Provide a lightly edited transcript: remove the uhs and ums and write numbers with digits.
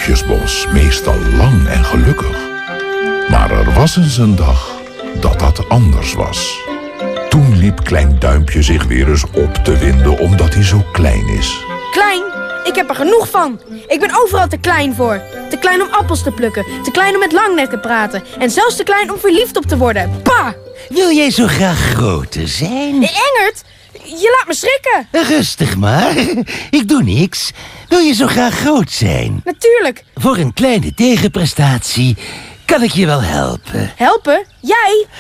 Duimpjesbos meestal lang en gelukkig. Maar er was eens een dag dat dat anders was. Toen liep Klein Duimpje zich weer eens op te winden omdat hij zo klein is. Klein? Ik heb er genoeg van. Ik ben overal te klein voor. Te klein om appels te plukken. Te klein om met Langnek te praten. En zelfs te klein om verliefd op te worden. Pa! Wil jij zo graag groter zijn? Engert, je laat me schrikken. Rustig maar. Ik doe niks. Wil je zo graag groot zijn? Natuurlijk. Voor een kleine tegenprestatie kan ik je wel helpen. Helpen? Jij?